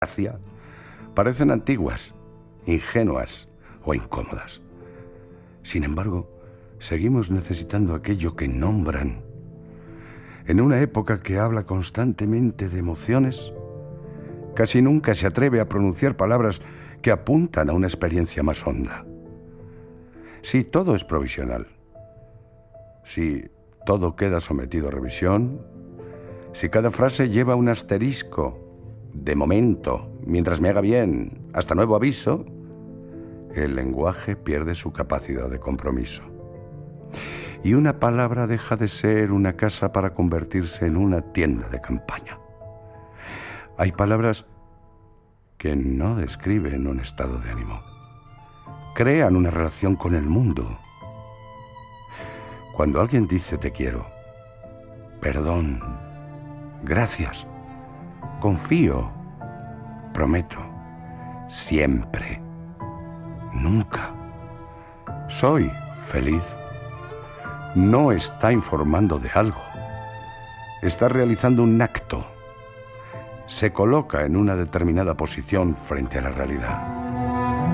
gracia parecen antiguas, ingenuas o incómodas. Sin embargo, seguimos necesitando aquello que nombran. En una época que habla constantemente de emociones, casi nunca se atreve a pronunciar palabras que apuntan a una experiencia más honda. Si todo es provisional, si todo queda sometido a revisión, si cada frase lleva un asterisco, de momento, mientras me haga bien, hasta nuevo aviso, el lenguaje pierde su capacidad de compromiso. Y una palabra deja de ser una casa para convertirse en una tienda de campaña. Hay palabras que no describen un estado de ánimo. Crean una relación con el mundo. Cuando alguien dice te quiero, perdón, gracias, confío, prometo, siempre, nunca, soy feliz, no está informando de algo, está realizando un acto, se coloca en una determinada posición frente a la realidad.